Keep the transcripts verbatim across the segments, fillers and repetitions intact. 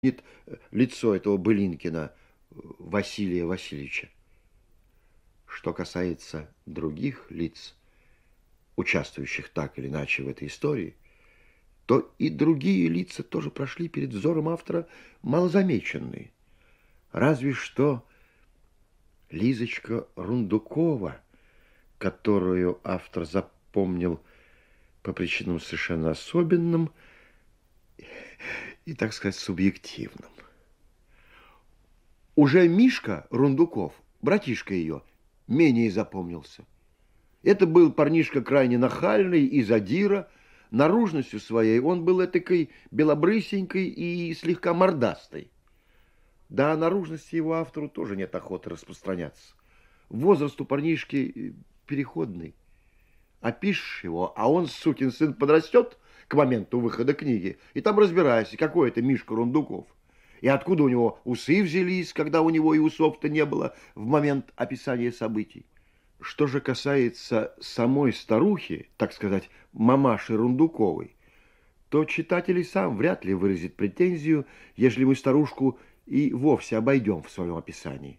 Нет, лицо этого Былинкина Василия Васильевича. Что касается других лиц, участвующих так или иначе в этой истории, то и другие лица тоже прошли перед взором автора малозамеченные. Разве что Лизочка Рундукова, которую автор запомнил по причинам совершенно особенным и, так сказать, субъективным. Уже Мишка Рундуков, братишка ее, менее запомнился. Это был парнишка крайне нахальный и задира. Наружностью своей он был этакой белобрысенькой и слегка мордастой. Да, о наружности его автору тоже нет охоты распространяться. Возраст у парнишки переходный. Опишешь его, а он, сукин сын, подрастет к моменту выхода книги, и там разбирайся, какой это Мишка Рундуков. И откуда у него усы взялись, когда у него и усов-то не было в момент описания событий. Что же касается самой старухи, так сказать, мамаши Рундуковой, то читатель и сам вряд ли выразит претензию, если мы старушку и вовсе обойдем в своем описании.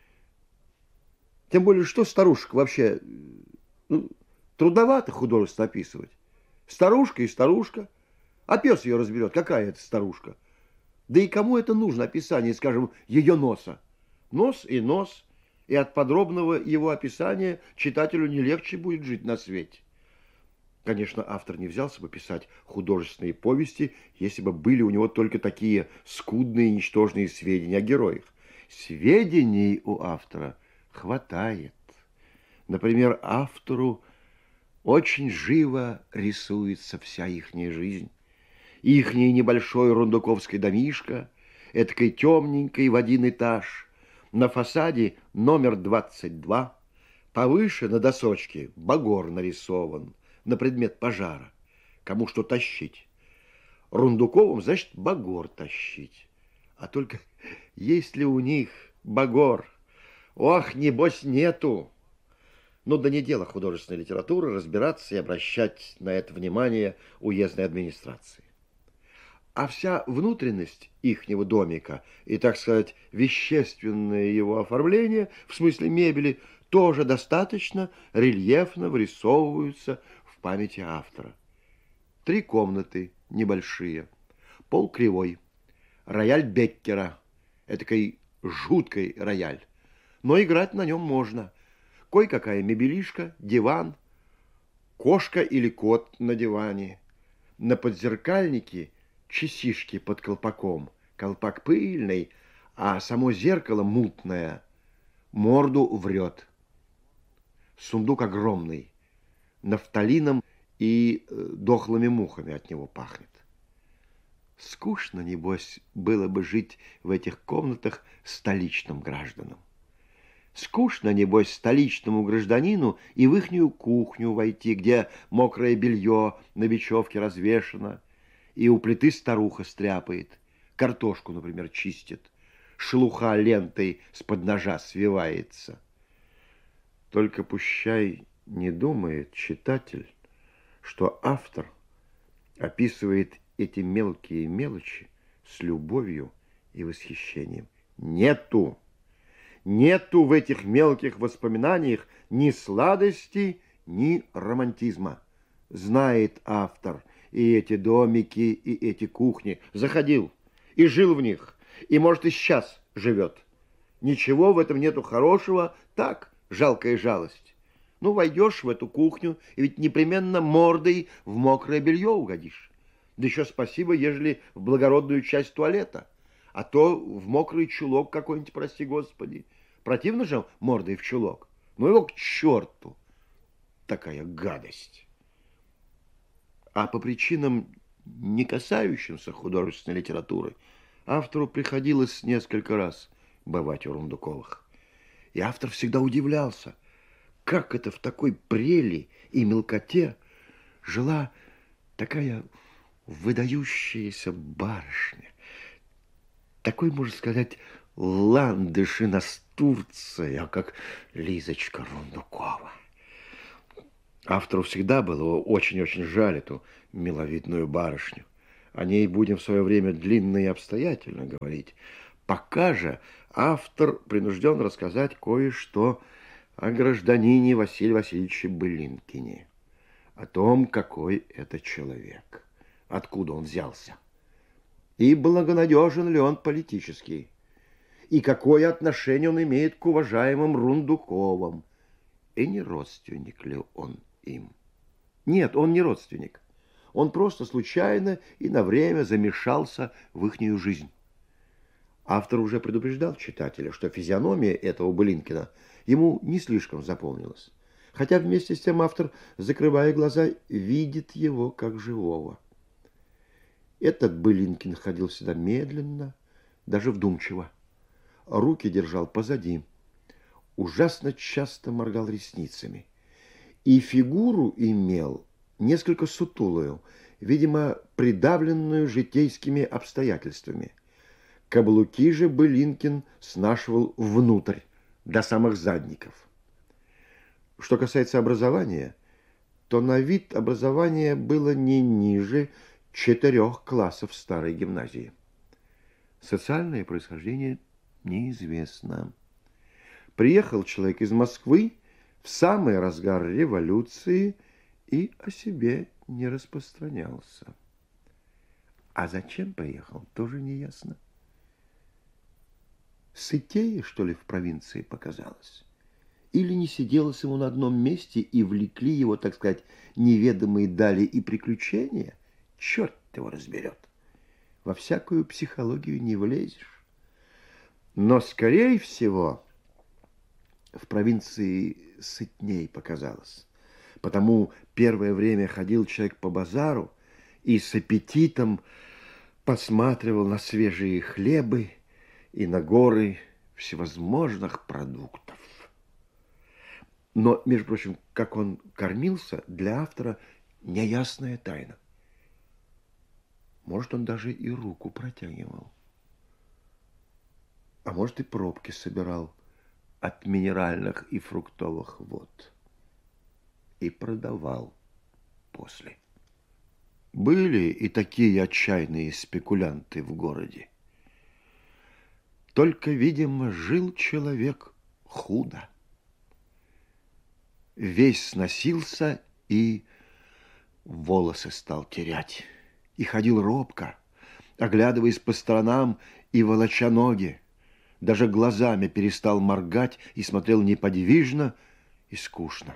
Тем более, что старушек вообще, ну, трудновато художественно описывать. Старушка и старушка. А пес ее разберет, какая это старушка. Да и кому это нужно описание, скажем, ее носа? Нос и нос. И от подробного его описания читателю не легче будет жить на свете. Конечно, автор не взялся бы писать художественные повести, если бы были у него только такие скудные и ничтожные сведения о героях. Сведений у автора хватает. Например, автору очень живо рисуется вся ихняя жизнь. Ихний небольшой рундуковский домишко, этакой темненькой в один этаж, на фасаде номер двадцать два, повыше на досочке багор нарисован на предмет пожара. Кому что тащить? Рундуковым, значит, багор тащить. А только есть ли у них багор? Ох, небось, нету. Ну, да не дело художественной литературы разбираться и обращать на это внимание уездной администрации. А вся внутренность ихнего домика и, так сказать, вещественное его оформление, в смысле мебели, тоже достаточно рельефно вырисовываются в памяти автора. Три комнаты небольшие, пол кривой, рояль Беккера, этакой жуткий рояль, но играть на нем можно. Кое-какая мебелишка, диван, кошка или кот на диване, на подзеркальнике часишки под колпаком, колпак пыльный, а само зеркало мутное, морду врет. Сундук огромный, нафталином и дохлыми мухами от него пахнет. Скучно, небось, было бы жить в этих комнатах столичным гражданам. Скучно, небось, столичному гражданину и в ихнюю кухню войти, где мокрое белье на бечевке развешано, и у плиты старуха стряпает, картошку, например, чистит, шелуха лентой с-под ножа свивается. Только пущай не думает читатель, что автор описывает эти мелкие мелочи с любовью и восхищением. Нету! Нету в этих мелких воспоминаниях ни сладости, ни романтизма. Знает автор и эти домики, и эти кухни. Заходил и жил в них, и, может, и сейчас живет. Ничего в этом нету хорошего, так, жалкая жалость. Ну, войдешь в эту кухню, и ведь непременно мордой в мокрое белье угодишь. Да еще спасибо, ежели в благородную часть туалета. А то в мокрый чулок какой-нибудь, прости господи. Противно же мордой в чулок. Ну его к черту. Такая гадость. А по причинам, не касающимся художественной литературы, автору приходилось несколько раз бывать у Рундуковых. И автор всегда удивлялся, как это в такой прели и мелкоте жила такая выдающаяся барышня. Такой, можно сказать, ландыш и настурция, как Лизочка Рундукова. Автору всегда было очень-очень жаль эту миловидную барышню. О ней будем в свое время длинно и обстоятельно говорить. Пока же автор принужден рассказать кое-что о гражданине Василии Васильевиче Былинкине, о том, какой это человек, откуда он взялся, и благонадежен ли он политически, и какое отношение он имеет к уважаемым Рундуковым, и не родственник ли он им. Нет, он не родственник. Он просто случайно и на время замешался в ихнюю жизнь. Автор уже предупреждал читателя, что физиономия этого Былинкина ему не слишком запомнилась, хотя вместе с тем автор, закрывая глаза, видит его как живого. Этот Былинкин ходил всегда медленно, даже вдумчиво. Руки держал позади, ужасно часто моргал ресницами. И фигуру имел несколько сутулую, видимо, придавленную житейскими обстоятельствами. Каблуки же Былинкин снашивал внутрь, до самых задников. Что касается образования, то на вид образование было не ниже четырех классов старой гимназии. Социальное происхождение неизвестно. Приехал человек из Москвы в самый разгар революции и о себе не распространялся. А зачем приехал, тоже не ясно. Сытее, что ли, в провинции показалось? Или не сиделось ему на одном месте и влекли его, так сказать, неведомые дали и приключения? Черт его разберет. Во всякую психологию не влезешь. Но, скорее всего, в провинции сытней показалось. Потому первое время ходил человек по базару и с аппетитом посматривал на свежие хлебы и на горы всевозможных продуктов. Но, между прочим, как он кормился, для автора неясная тайна. Может, он даже и руку протягивал. А может, и пробки собирал от минеральных и фруктовых вод. И продавал после. Были и такие отчаянные спекулянты в городе. Только, видимо, жил человек худо. Весь сносился и волосы стал терять. И ходил робко, оглядываясь по сторонам и волоча ноги. Даже глазами перестал моргать и смотрел неподвижно и скучно.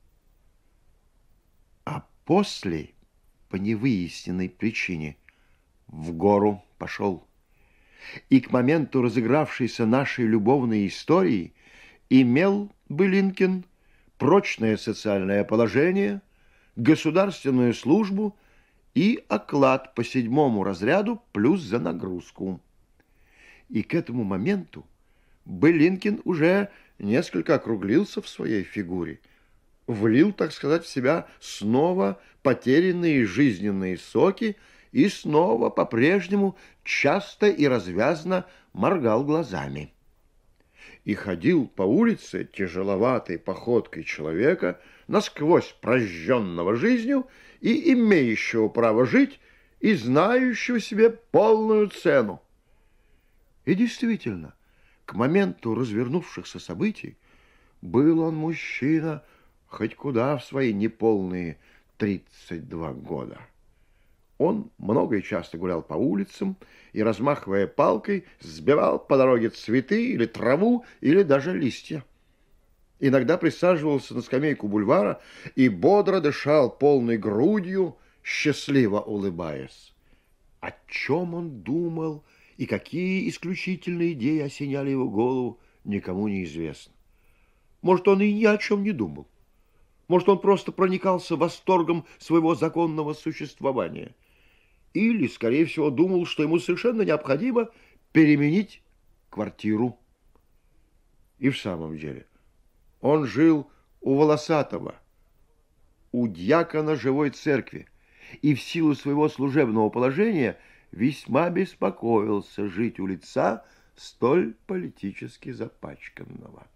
А после, по невыясненной причине, в гору пошел. И к моменту разыгравшейся нашей любовной истории имел Былинкин прочное социальное положение, государственную службу и оклад по седьмому разряду плюс за нагрузку. И к этому моменту Былинкин уже несколько округлился в своей фигуре, влил, так сказать, в себя снова потерянные жизненные соки и снова по-прежнему часто и развязно моргал глазами. И ходил по улице тяжеловатой походкой человека, насквозь прожженного жизнью и имеющего право жить, и знающего себе полную цену. И действительно, к моменту развернувшихся событий был он мужчина хоть куда в свои неполные тридцать два года. Он много и часто гулял по улицам и, размахивая палкой, сбивал по дороге цветы или траву, или даже листья. Иногда присаживался на скамейку бульвара и бодро дышал полной грудью, счастливо улыбаясь. О чем он думал и какие исключительные идеи осеняли его голову, никому не известно. Может, он и ни о чем не думал. Может, он просто проникался восторгом своего законного существования. Или, скорее всего, думал, что ему совершенно необходимо переменить квартиру. И в самом деле, он жил у Волосатого, у дьякона живой церкви, и в силу своего служебного положения весьма беспокоился жить у лица столь политически запачканного.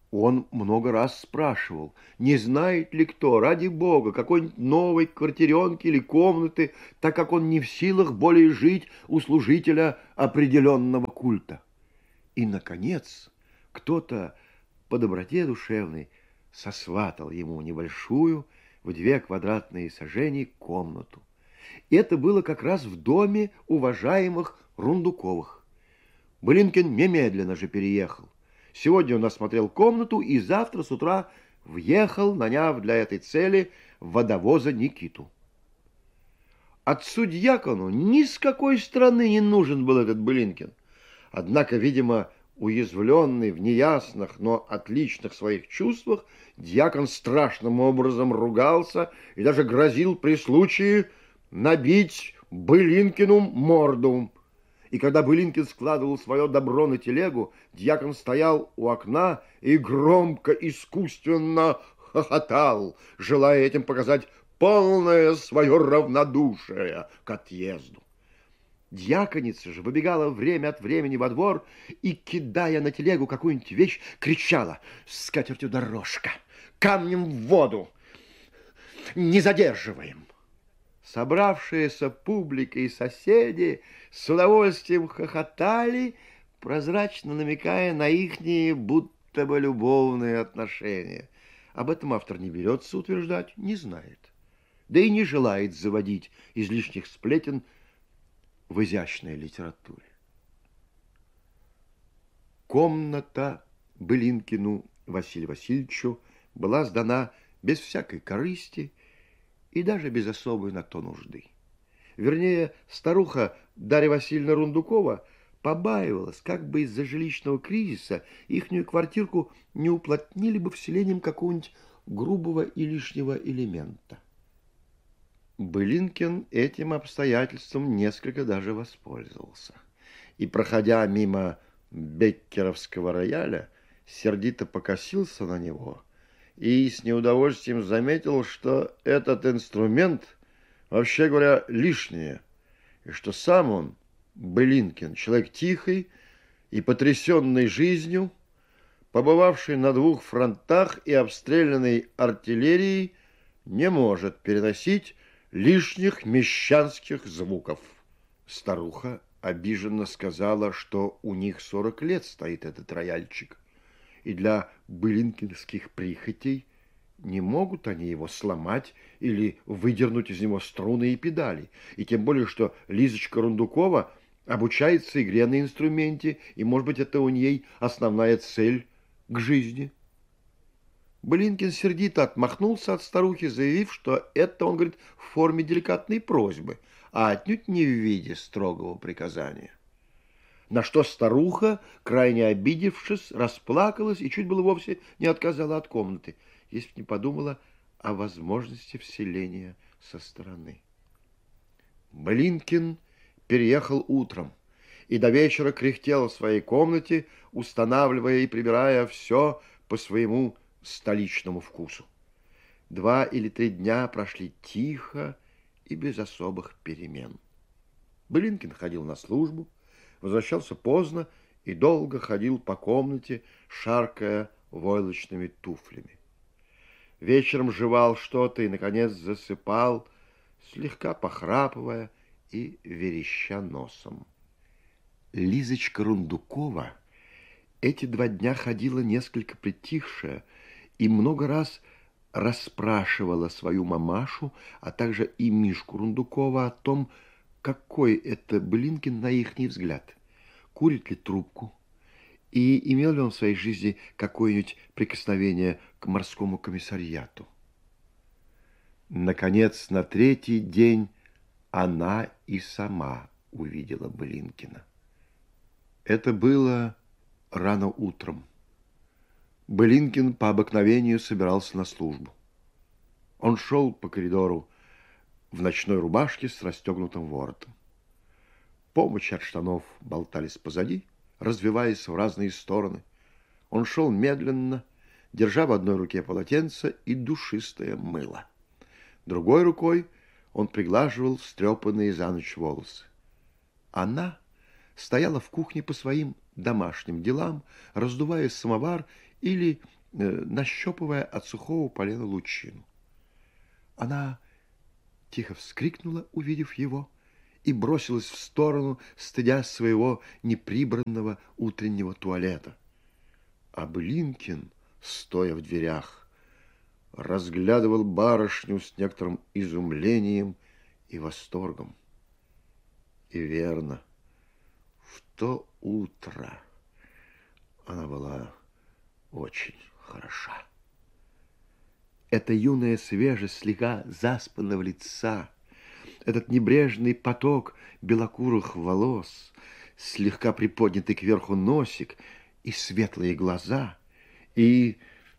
Он много раз спрашивал, не знает ли кто, ради бога, какой-нибудь новой квартиренки или комнаты, так как он не в силах более жить у служителя определенного культа. И, наконец, кто-то по доброте душевной сосватал ему небольшую в две квадратные сажени комнату. И это было как раз в доме уважаемых Рундуковых. Былинкин немедленно же переехал. Сегодня он осмотрел комнату и завтра с утра въехал, наняв для этой цели водовоза Никиту. Отцу-дьякону ни с какой стороны не нужен был этот Былинкин. Однако, видимо, уязвленный в неясных, но отличных своих чувствах, дьякон страшным образом ругался и даже грозил при случае набить Былинкину морду. И когда Былинкин складывал свое добро на телегу, дьякон стоял у окна и громко, искусственно хохотал, желая этим показать полное свое равнодушие к отъезду. Дьяконица же выбегала время от времени во двор и, кидая на телегу какую-нибудь вещь, кричала: «С катертью дорожка! Камнем в воду! Не задерживаем!» Собравшиеся публика и соседи с удовольствием хохотали, прозрачно намекая на ихние будто бы любовные отношения. Об этом автор не берется утверждать, не знает, да и не желает заводить излишних сплетен в изящной литературе. Комната Былинкину Василию Васильевичу была сдана без всякой корысти и даже без особой на то нужды. Вернее, старуха Дарья Васильевна Рундукова побаивалась, как бы из-за жилищного кризиса ихнюю квартирку не уплотнили бы вселением какого-нибудь грубого и лишнего элемента. Былинкин этим обстоятельством несколько даже воспользовался. И, проходя мимо беккеровского рояля, сердито покосился на него и с неудовольствием заметил, что этот инструмент, вообще говоря, лишнее, и что сам он, Былинкин, человек тихий и потрясенный жизнью, побывавший на двух фронтах и обстрелянный артиллерией, не может переносить лишних мещанских звуков. Старуха обиженно сказала, что у них сорок лет стоит этот рояльчик, и для былинкинских прихотей не могут они его сломать или выдернуть из него струны и педали, и тем более, что Лизочка Рундукова обучается игре на инструменте, и, может быть, это у ней основная цель к жизни. Былинкин сердито отмахнулся от старухи, заявив, что это, он говорит, в форме деликатной просьбы, а отнюдь не в виде строгого приказания. На что старуха, крайне обидевшись, расплакалась и чуть было вовсе не отказала от комнаты, если бы не подумала о возможности вселения со стороны. Былинкин переехал утром и до вечера кряхтел в своей комнате, устанавливая и прибирая все по своему столичному вкусу. Два или три дня прошли тихо и без особых перемен. Былинкин ходил на службу, возвращался поздно и долго ходил по комнате, шаркая войлочными туфлями. Вечером жевал что-то и, наконец, засыпал, слегка похрапывая и вереща носом. Лизочка Рундукова эти два дня ходила несколько притихшая и много раз расспрашивала свою мамашу, а также и Мишку Рундукова о том, какой это Былинкин на ихний взгляд, курит ли трубку, и имел ли он в своей жизни какое-нибудь прикосновение к морскому комиссариату. Наконец, на третий день она и сама увидела Былинкина. Это было рано утром. Былинкин по обыкновению собирался на службу. Он шел по коридору в ночной рубашке с расстегнутым воротом. Помощи от штанов болтались позади, развиваясь в разные стороны. Он шел медленно, держа в одной руке полотенце и душистое мыло. Другой рукой он приглаживал встрепанные за ночь волосы. Она стояла в кухне по своим домашним делам, раздувая самовар или нащупывая от сухого полена лучину. Она тихо вскрикнула, увидев его, и бросилась в сторону, стыдясь своего неприбранного утреннего туалета. А Блинкин, стоя в дверях, разглядывал барышню с некоторым изумлением и восторгом. И верно, в то утро она была очень хороша. Эта юная свежесть слегка заспанного лица, этот небрежный поток белокурых волос, слегка приподнятый кверху носик и светлые глаза, и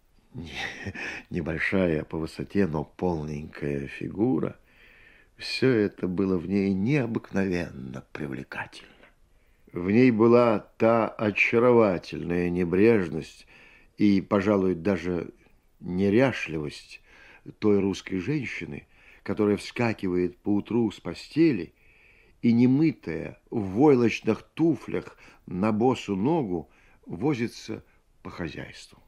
небольшая по высоте, но полненькая фигура, все это было в ней необыкновенно привлекательно. В ней была та очаровательная небрежность и, пожалуй, даже неряшливость той русской женщины, которая вскакивает поутру с постели и, немытая, в войлочных туфлях на босу ногу, возится по хозяйству.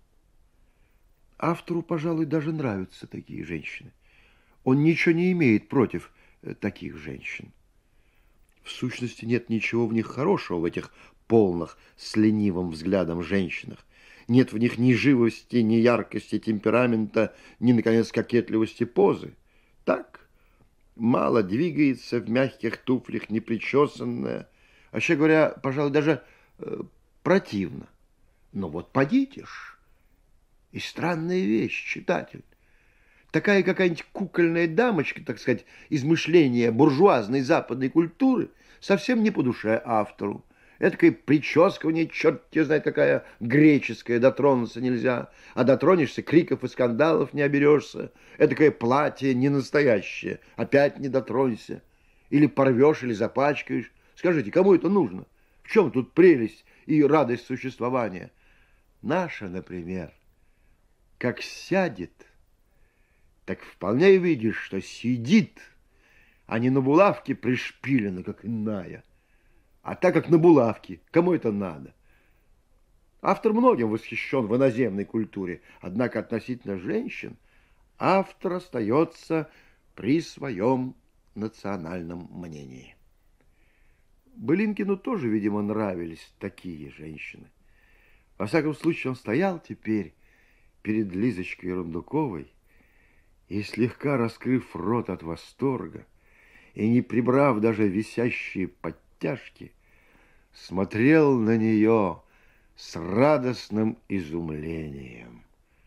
Автору, пожалуй, даже нравятся такие женщины. Он ничего не имеет против таких женщин. В сущности, нет ничего в них хорошего, в этих полных, с ленивым взглядом женщинах. Нет в них ни живости, ни яркости темперамента, ни, наконец, кокетливости позы. Так, мало двигается в мягких туфлях, непричесанная, вообще говоря, пожалуй, даже э, противно. Но вот подите ж, и странная вещь, читатель. Такая какая-нибудь кукольная дамочка, так сказать, из мышления буржуазной западной культуры, совсем не по душе автору. Этакая прическа у ней, черт тебе знает, какая греческая, дотронуться нельзя, а дотронешься, криков и скандалов не оберешься. Этакое платье не настоящее, опять не дотронься. Или порвешь, или запачкаешь. Скажите, кому это нужно? В чем тут прелесть и радость существования? Наша, например, как сядет, так вполне видишь, что сидит, а не на булавке пришпилена, как иная. А так как на булавке, кому это надо? Автор многим восхищен в иноземной культуре, однако относительно женщин автор остается при своем национальном мнении. Былинкину тоже, видимо, нравились такие женщины. Во всяком случае, он стоял теперь перед Лизочкой Рундуковой и, слегка раскрыв рот от восторга и не прибрав даже висящие подтяжки, смотрел на нее с радостным изумлением.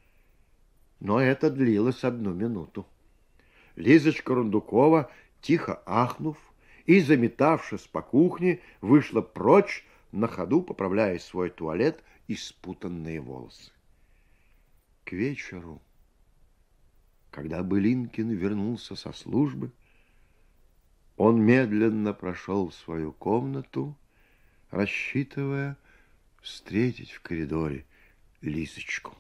Но это длилось одну минуту. Лизочка Рундукова, тихо ахнув и заметавшись по кухне, вышла прочь, на ходу поправляя свой туалет и спутанные волосы. К вечеру, когда Былинкин вернулся со службы, он медленно прошел в свою комнату, рассчитывая встретить в коридоре Лизочку.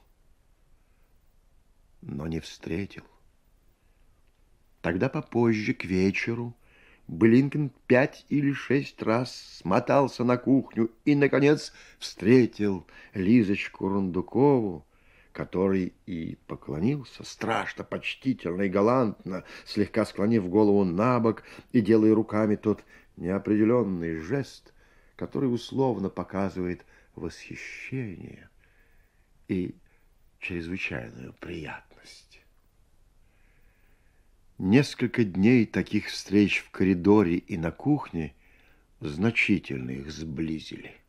Но не встретил. Тогда попозже, к вечеру, Былинкин пять или шесть раз смотался на кухню и, наконец, встретил Лизочку Рундукову, который и поклонился страшно, почтительно и галантно, слегка склонив голову на бок и делая руками тот неопределенный жест, который условно показывает восхищение и чрезвычайную приятность. Несколько дней таких встреч в коридоре и на кухне значительно их сблизили.